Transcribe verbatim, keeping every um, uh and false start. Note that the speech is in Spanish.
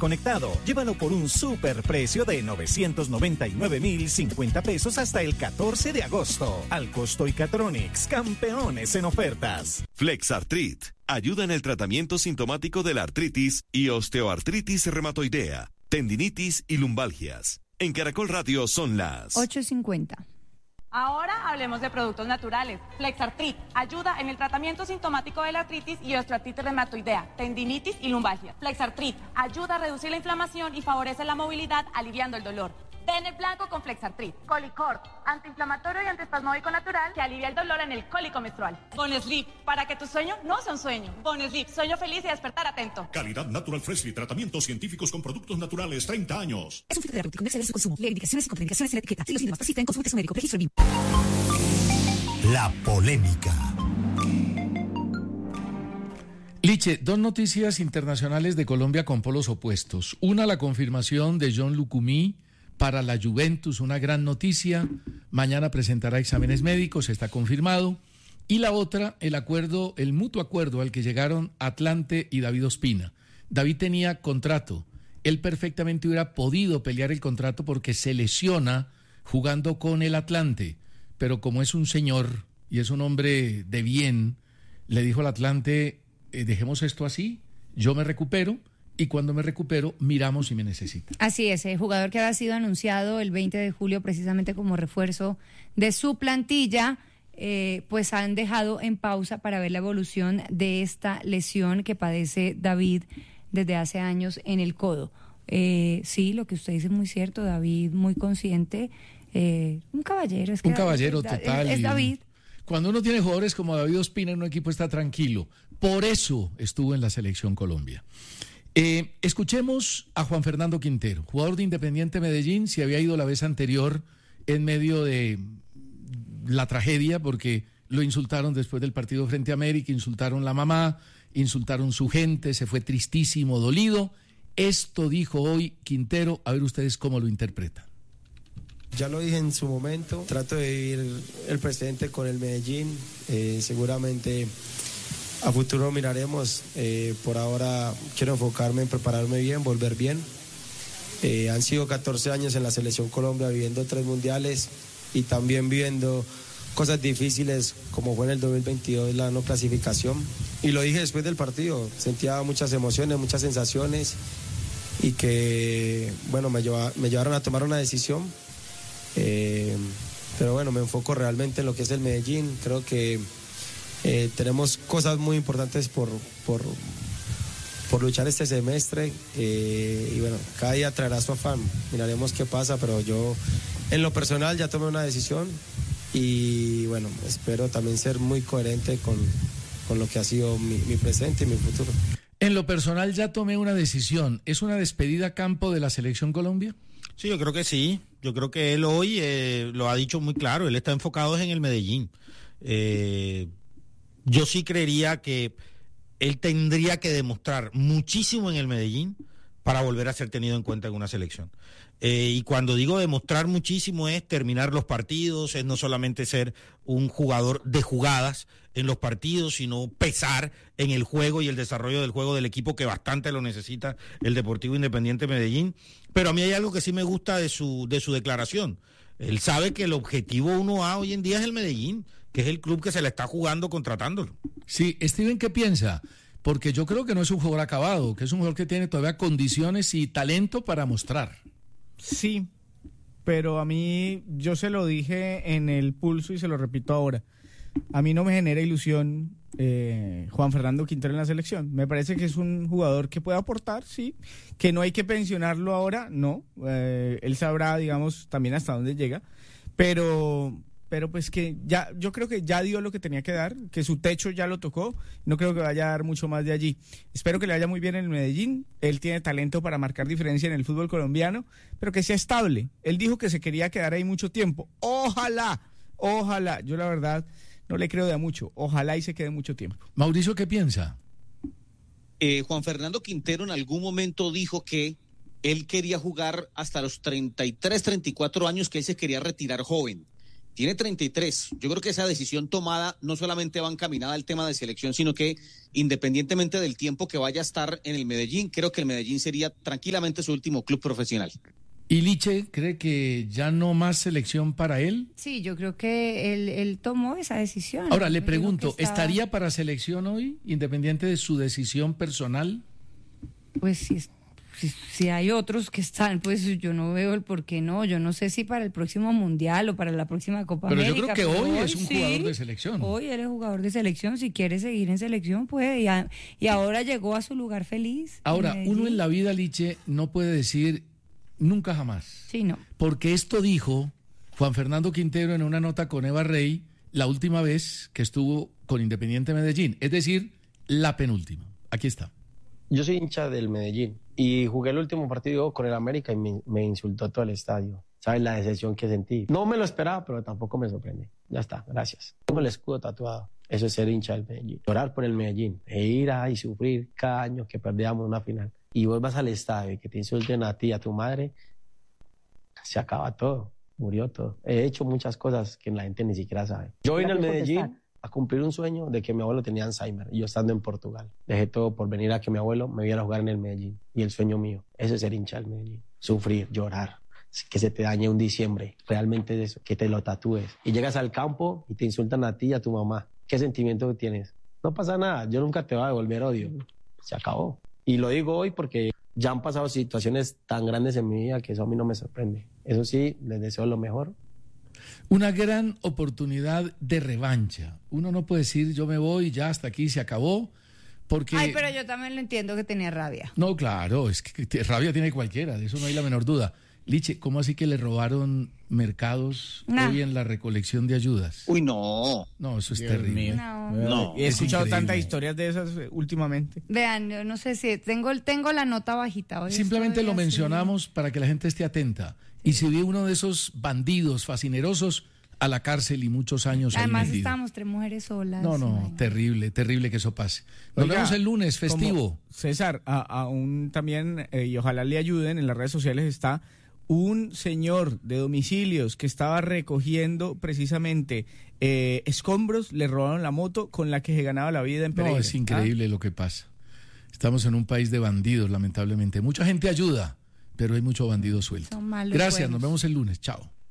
desconectado. Llévalo por un super precio de novecientos noventa y nueve mil cincuenta pesos hasta el catorce de agosto. Alcosto y Catronics, campeones en ofertas. Flexartrit ayuda en el tratamiento sintomático de la artritis y osteoartritis reumatoidea, tendinitis y lumbalgias. En Caracol Radio son las ocho cincuenta. Ahora hablemos de productos naturales. Flexartrit ayuda en el tratamiento sintomático de la artritis y osteoartritis reumatoidea, tendinitis y lumbalgia. Flexartrit ayuda a reducir la inflamación y favorece la movilidad, aliviando el dolor. Den el blanco con Flexartrit. Colicort, antiinflamatorio y antiespasmódico natural que alivia el dolor en el cólico menstrual. Bonesleep, para que tu sueño no sea un sueño. Bonesleep, sueño feliz y despertar atento. Calidad Natural Freshly, tratamientos científicos con productos naturales, treinta años. Es un fitoterapéutico, no exceder su consumo. Leer indicaciones y contraindicaciones en la etiqueta. Si los síntomas persisten, consulte a su médico. Registro B I M. La polémica. Liche, dos noticias internacionales de Colombia con polos opuestos. Una, la confirmación de John Lucumí para la Juventus, una gran noticia. Mañana presentará exámenes médicos, está confirmado. Y la otra, el acuerdo, el mutuo acuerdo al que llegaron Atlante y David Ospina. David tenía contrato. Él perfectamente hubiera podido pelear el contrato porque se lesiona jugando con el Atlante. Pero como es un señor y es un hombre de bien, le dijo al Atlante, eh, dejemos esto así, yo me recupero. Y cuando me recupero, miramos si me necesita. Así es, el jugador que había sido anunciado el veinte de julio precisamente como refuerzo de su plantilla, eh, pues han dejado en pausa para ver la evolución de esta lesión que padece David desde hace años en el codo. Eh, sí, lo que usted dice es muy cierto, David muy consciente, eh, un caballero. Es que un David, caballero es, total. Es, es David. Cuando uno tiene jugadores como David Ospina en un equipo está tranquilo. Por eso estuvo en la Selección Colombia. Eh, escuchemos a Juan Fernando Quintero, jugador de Independiente Medellín, se había ido la vez anterior en medio de la tragedia porque lo insultaron después del partido frente a América, insultaron la mamá, insultaron su gente, se fue tristísimo, dolido. Esto dijo hoy Quintero, a ver ustedes cómo lo interpretan. Ya lo dije en su momento, trato de vivir el presente con el Medellín, eh, seguramente a futuro miraremos, eh, por ahora quiero enfocarme en prepararme bien, volver bien. Eh, han sido catorce años en la Selección Colombia viviendo tres mundiales y también viviendo cosas difíciles como fue en el dos mil veintidós la no clasificación. Y lo dije después del partido, sentía muchas emociones, muchas sensaciones y que, bueno, me, lleva, me llevaron a tomar una decisión. Eh, pero bueno, me enfoco realmente en lo que es el Medellín, creo que Eh, tenemos cosas muy importantes por, por, por luchar este semestre eh, y bueno, cada día traerá su afán, miraremos qué pasa, pero yo en lo personal ya tomé una decisión y bueno, espero también ser muy coherente con, con lo que ha sido mi, mi presente y mi futuro. En lo personal ya tomé una decisión, ¿es una despedida a campo de la Selección Colombia? Sí, yo creo que sí, yo creo que él hoy eh, lo ha dicho muy claro, él está enfocado en el Medellín. Eh... Yo sí creería que él tendría que demostrar muchísimo en el Medellín para volver a ser tenido en cuenta en una selección. Eh, y cuando digo demostrar muchísimo es terminar los partidos, es no solamente ser un jugador de jugadas en los partidos, sino pesar en el juego y el desarrollo del juego del equipo que bastante lo necesita el Deportivo Independiente Medellín. Pero a mí hay algo que sí me gusta de su, de su declaración. Él sabe que el objetivo uno A hoy en día es el Medellín, que es el club que se le está jugando contratándolo. Sí, Steven, ¿qué piensa? Porque yo creo que no es un jugador acabado, que es un jugador que tiene todavía condiciones y talento para mostrar. Sí, pero a mí, yo se lo dije en el pulso y se lo repito ahora, a mí no me genera ilusión eh, Juan Fernando Quintero en la selección. Me parece que es un jugador que puede aportar, sí, que no hay que pensionarlo ahora, no, eh, él sabrá, digamos, también hasta dónde llega, pero... pero pues que ya, yo creo que ya dio lo que tenía que dar, que su techo ya lo tocó, no creo que vaya a dar mucho más de allí. Espero que le vaya muy bien en el Medellín, él tiene talento para marcar diferencia en el fútbol colombiano, pero que sea estable. Él dijo que se quería quedar ahí mucho tiempo, ojalá, ojalá, yo la verdad no le creo de a mucho, ojalá y se quede mucho tiempo. Mauricio, ¿qué piensa? Eh, Juan Fernando Quintero en algún momento dijo que él quería jugar hasta los treinta y tres, treinta y cuatro años, que él se quería retirar joven. tiene treinta y tres. Yo creo que esa decisión tomada no solamente va encaminada al tema de selección, sino que independientemente del tiempo que vaya a estar en el Medellín, creo que el Medellín sería tranquilamente su último club profesional. ¿Y Liche cree que ya no más selección para él? Sí, yo creo que él, él tomó esa decisión. Ahora, le Dijo pregunto, que estaba- ¿estaría para selección hoy, independiente de su decisión personal? Pues si, si, si hay otros que están, pues yo no veo el por qué no. Yo no sé si para el próximo Mundial o para la próxima Copa Pero yo América. creo que pero hoy es un sí, jugador de selección. Hoy eres jugador de selección. Si quiere seguir en selección, puede. Y, a- y ahora llegó a su lugar feliz. Ahora, Medellín. uno en la vida, Liche, no puede decir nunca jamás. Sí, no. Porque esto dijo Juan Fernando Quintero en una nota con Eva Rey la última vez que estuvo con Independiente Medellín, es decir, la penúltima. Aquí está. Yo soy hincha del Medellín y jugué el último partido con el América y me, me insultó todo el estadio. ¿Sabes la decepción que sentí? No me lo esperaba, pero tampoco me sorprende. Ya está, gracias. Tengo el escudo tatuado. Eso es ser hincha del Medellín. Llorar por el Medellín e ir a y sufrir cada año que perdíamos una final. Y vuelvas al estadio y que te insulten a ti y a tu madre, se acaba todo, murió todo. He hecho muchas cosas que la gente ni siquiera sabe. Yo vine al Medellín a cumplir un sueño de que mi abuelo tenía Alzheimer y yo estando en Portugal. Dejé todo por venir a que mi abuelo me viera jugar en el Medellín. Y el sueño mío, ese es ser hincha del Medellín. Sufrir, llorar, que se te dañe un diciembre. Realmente es eso, que te lo tatúes. Y llegas al campo y te insultan a ti y a tu mamá. ¿Qué sentimiento tienes? No pasa nada, yo nunca te voy a devolver odio. Se acabó. Y lo digo hoy porque ya han pasado situaciones tan grandes en mi vida que eso a mí no me sorprende. Eso sí, les deseo lo mejor. Una gran oportunidad de revancha. Uno no puede decir yo me voy, ya hasta aquí se acabó, porque... Ay, pero yo también lo entiendo que tenía rabia. No, claro, es que t- rabia tiene cualquiera, de eso no hay la menor duda. Liche, ¿cómo así que le robaron mercados Nah. hoy en la recolección de ayudas? Uy, no. No, eso es Dios terrible. mío. No. No, He es escuchado increíble. tantas historias de esas eh, últimamente. Vean, yo no sé si tengo, el- tengo la nota bajita. Hoy Simplemente estoy lo así. mencionamos para que la gente esté atenta. Y si ve uno de esos bandidos fascinerosos, a la cárcel y muchos años ahí Además metido. estábamos tres mujeres solas. No, no, Ay, terrible, terrible que eso pase. Nos Oiga, vemos el lunes, festivo. como César, a- aún también, eh, y ojalá le ayuden, en las redes sociales está un señor de domicilios que estaba recogiendo precisamente eh, escombros, le robaron la moto con la que se ganaba la vida en Pereira. No, es increíble lo que pasa. Estamos en un país de bandidos, lamentablemente. Mucha gente ayuda, pero hay mucho bandido suelto. Son malos Gracias, buenos. nos vemos el lunes. Chao.